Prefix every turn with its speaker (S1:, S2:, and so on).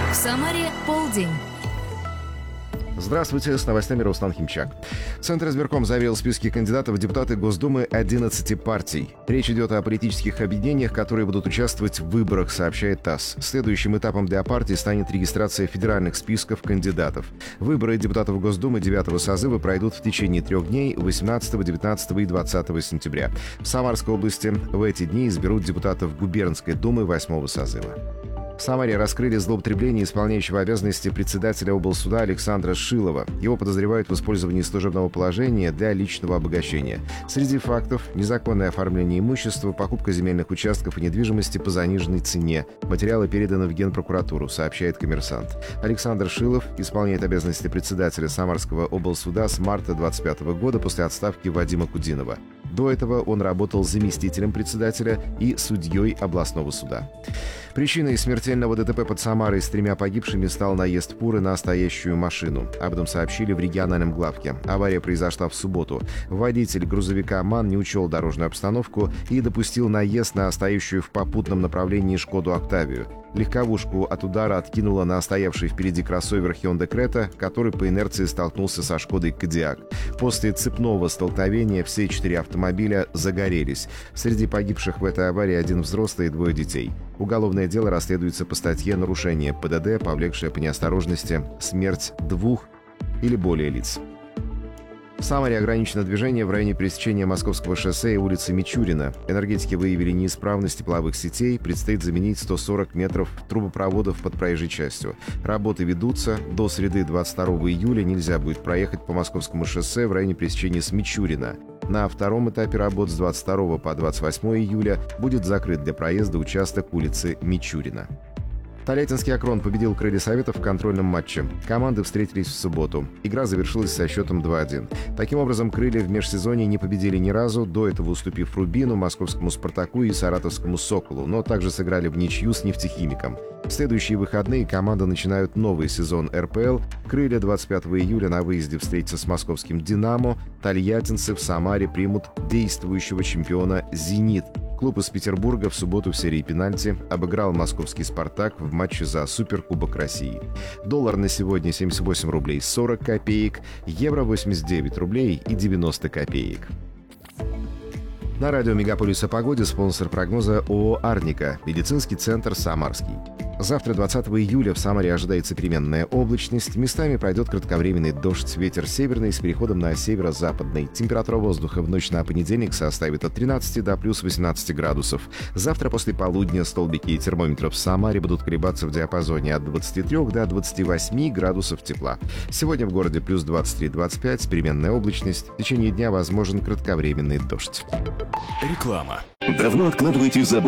S1: В Самаре полдень.
S2: Здравствуйте, с новостями Руслан Химчак. Центр избирком заявил списки кандидатов в депутаты Госдумы 11 партий. Речь идет о политических объединениях, которые будут участвовать в выборах, сообщает ТАСС. Следующим этапом для партий станет регистрация федеральных списков кандидатов. Выборы депутатов Госдумы 9-го созыва пройдут в течение 3 дней 18, 19 и 20 сентября. В Самарской области в эти дни изберут депутатов Губернской думы 8-го созыва. В Самаре раскрыли злоупотребление исполняющего обязанности председателя облсуда Александра Шилова. Его подозревают в использовании служебного положения для личного обогащения. Среди фактов – незаконное оформление имущества, покупка земельных участков и недвижимости по заниженной цене. Материалы переданы в Генпрокуратуру, сообщает «Коммерсант». Александр Шилов исполняет обязанности председателя Самарского облсуда с марта 2025 года после отставки Вадима Кудинова. До этого он работал заместителем председателя и судьей областного суда. Причиной смертельного ДТП под Самарой с 3 погибшими стал наезд фуры на стоящую машину. Об этом сообщили в региональном главке. Авария произошла в субботу. Водитель грузовика МАН не учел дорожную обстановку и допустил наезд на стоящую в попутном направлении «Шкоду Октавию». Легковушку от удара откинуло на стоявший впереди кроссовер Hyundai Creta, который по инерции столкнулся со «Шкодой Кодиак». После цепного столкновения все 4 автомобиля загорелись. Среди погибших в этой аварии 1 взрослый и 2 детей. Уголовное дело расследуется по статье «Нарушение ПДД, повлекшее по неосторожности смерть 2 или более лиц». В Самаре ограничено движение в районе пересечения Московского шоссе и улицы Мичурина. Энергетики выявили неисправность тепловых сетей. Предстоит заменить 140 метров трубопроводов под проезжей частью. Работы ведутся. До среды 22 июля нельзя будет проехать по Московскому шоссе в районе пересечения с Мичурина. На втором этапе работ с 22 по 28 июля будет закрыт для проезда участок улицы Мичурина. Тольяттинский «Акрон» победил «Крылья Советов» в контрольном матче. Команды встретились в субботу. Игра завершилась со счетом 2-1. Таким образом, «Крылья» в межсезонье не победили ни разу, до этого уступив «Рубину», московскому «Спартаку» и саратовскому «Соколу», но также сыграли в ничью с «Нефтехимиком». В следующие выходные команды начинают новый сезон РПЛ. «Крылья» 25 июля на выезде встретятся с московским «Динамо». Тольяттинцы в Самаре примут действующего чемпиона «Зенит». Клуб из Петербурга в субботу в серии пенальти обыграл московский «Спартак» в матче за Суперкубок России. Доллар на сегодня 78 рублей 40 копеек, евро 89 рублей и 90 копеек. На радио «Мегаполис» о погоде спонсор прогноза ООО «Арника», медицинский центр «Самарский». Завтра, 20 июля, в Самаре ожидается переменная облачность. Местами пройдет кратковременный дождь. Ветер северный с переходом на северо-западный. Температура воздуха в ночь на понедельник составит от 13 до плюс 18 градусов. Завтра после полудня столбики термометров в Самаре будут колебаться в диапазоне от 23 до 28 градусов тепла. Сегодня в городе плюс 23-25, переменная облачность. В течение дня возможен кратковременный дождь.
S3: Реклама. Давно откладываете заботу